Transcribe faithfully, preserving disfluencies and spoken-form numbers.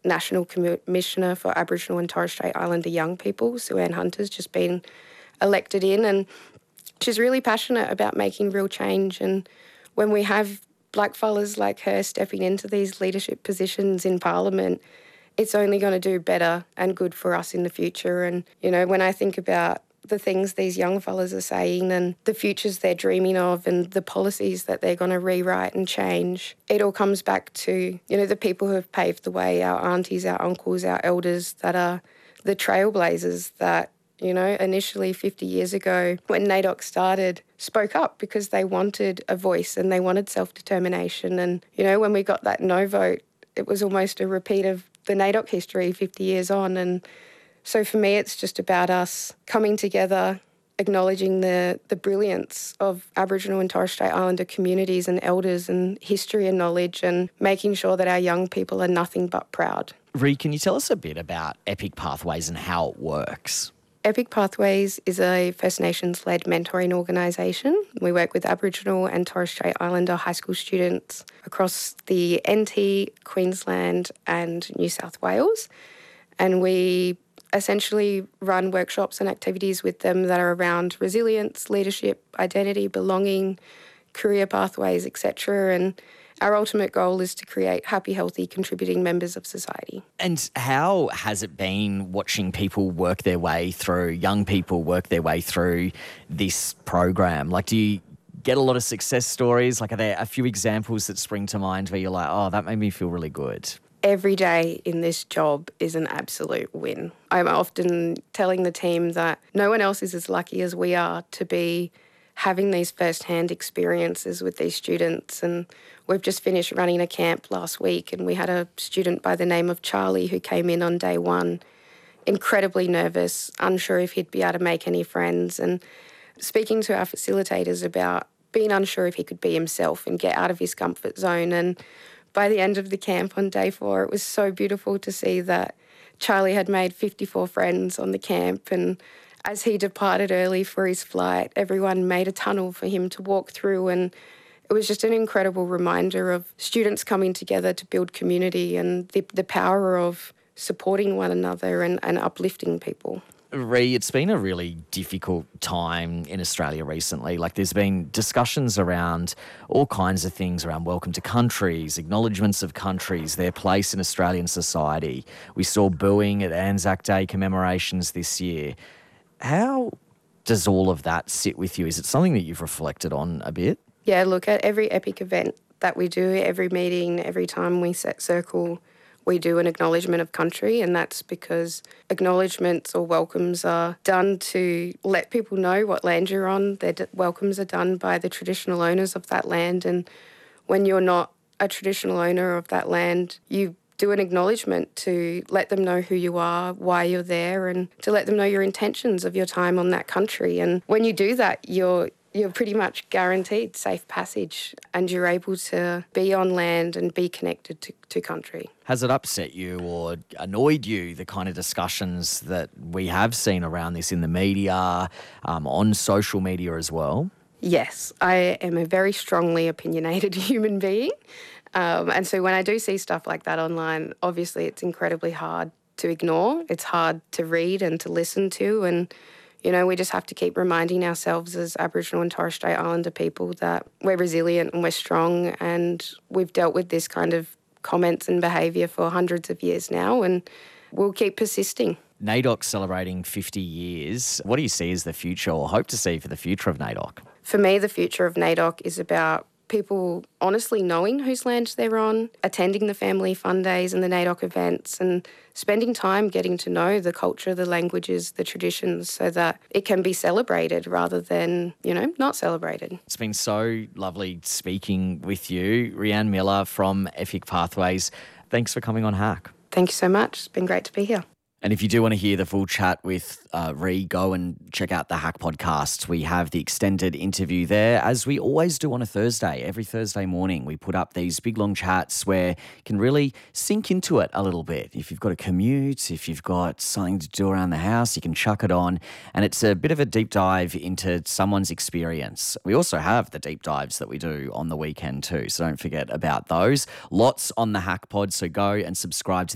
National Commissioner for Aboriginal and Torres Strait Islander young people. Sue-Ann Hunter's just been elected in, and she's really passionate about making real change. And when we have blackfellas like her stepping into these leadership positions in Parliament, it's only going to do better and good for us in the future. And, you know, when I think about the things these young fellas are saying and the futures they're dreaming of and the policies that they're going to rewrite and change, it all comes back to, you know, the people who have paved the way, our aunties, our uncles, our elders, that are the trailblazers that, you know, initially fifty years ago when NAIDOC started, spoke up because they wanted a voice and they wanted self-determination. And, you know, when we got that no vote, it was almost a repeat of the NAIDOC history fifty years on. And so for me, it's just about us coming together, acknowledging the, the brilliance of Aboriginal and Torres Strait Islander communities and elders and history and knowledge, and making sure that our young people are nothing but proud. Ree, can you tell us a bit about Epic Pathways and how it works? Epic Pathways is a First Nations-led mentoring organisation. We work with Aboriginal and Torres Strait Islander high school students across the N T, Queensland and New South Wales. And we essentially run workshops and activities with them that are around resilience, leadership, identity, belonging, career pathways, et cetera. And our ultimate goal is to create happy, healthy, contributing members of society. And how has it been watching people work their way through, young people work their way through this program? Like, do you get a lot of success stories? Like, are there a few examples that spring to mind where you're like, oh, that made me feel really good? Every day in this job is an absolute win. I'm often telling the team that no one else is as lucky as we are to be having these first-hand experiences with these students. And we've just finished running a camp last week, and we had a student by the name of Charlie who came in on day one, incredibly nervous, unsure if he'd be able to make any friends, and speaking to our facilitators about being unsure if he could be himself and get out of his comfort zone. And by the end of the camp on day four, it was so beautiful to see that Charlie had made fifty-four friends on the camp, and as he departed early for his flight, everyone made a tunnel for him to walk through, and it was just an incredible reminder of students coming together to build community and the, the power of supporting one another and, and uplifting people. Ree, it's been a really difficult time in Australia recently. Like, there's been discussions around all kinds of things around welcome to countries, acknowledgements of countries, their place in Australian society. We saw booing at Anzac Day commemorations this year. How does all of that sit with you? Is it something that you've reflected on a bit? Yeah, look, at every Epic event that we do, every meeting, every time we set circle, we do an acknowledgement of country, and that's because acknowledgements or welcomes are done to let people know what land you're on. Their d- welcomes are done by the traditional owners of that land, and when you're not a traditional owner of that land, you do an acknowledgement to let them know who you are, why you're there, and to let them know your intentions of your time on that country. And when you do that, you're you're pretty much guaranteed safe passage, and you're able to be on land and be connected to, to country. Has it upset you or annoyed you, the kind of discussions that we have seen around this in the media, um, on social media as well? Yes, I am a very strongly opinionated human being. Um, and so when I do see stuff like that online, obviously it's incredibly hard to ignore. It's hard to read and to listen to. And, you know, we just have to keep reminding ourselves as Aboriginal and Torres Strait Islander people that we're resilient and we're strong, and we've dealt with this kind of comments and behaviour for hundreds of years now, and we'll keep persisting. NAIDOC celebrating fifty years. What do you see as the future, or hope to see for the future of NAIDOC? For me, the future of NAIDOC is about people honestly knowing whose land they're on, attending the family fun days and the NAIDOC events, and spending time getting to know the culture, the languages, the traditions, so that it can be celebrated rather than, you know, not celebrated. It's been so lovely speaking with you. Rhianne Miller from Epic Pathways. Thanks for coming on Hack. Thank you so much. It's been great to be here. And if you do want to hear the full chat with uh, Ree, go and check out the Hack podcast. We have the extended interview there, as we always do on a Thursday. Every Thursday morning, we put up these big, long chats where you can really sink into it a little bit. If you've got a commute, if you've got something to do around the house, you can chuck it on. And it's a bit of a deep dive into someone's experience. We also have the deep dives that we do on the weekend too, so don't forget about those. Lots on the Hack pod, so go and subscribe to